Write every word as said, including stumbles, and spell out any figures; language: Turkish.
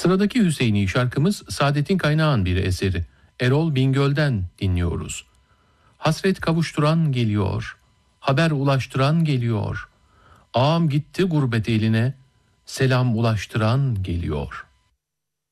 Sıradaki Hüseyini şarkımız Saadettin Kaynağ'ın bir eseri. Erol Bingöl'den dinliyoruz. Hasret kavuşturan geliyor, haber ulaştıran geliyor. Ağam gitti gurbet eline, selam ulaştıran geliyor.